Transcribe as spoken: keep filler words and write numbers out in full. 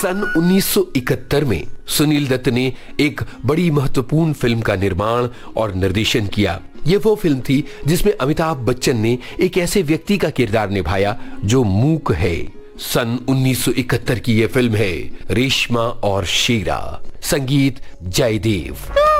सन उन्नीस सौ इकहत्तर में सुनील दत्त ने एक बड़ी महत्वपूर्ण फिल्म का निर्माण और निर्देशन किया। यह वो फिल्म थी जिसमें अमिताभ बच्चन ने एक ऐसे व्यक्ति का किरदार निभाया जो मूक है। सन उन्नीस सौ इकहत्तर की यह फिल्म है रेशमा और शेरा। संगीत जयदेव।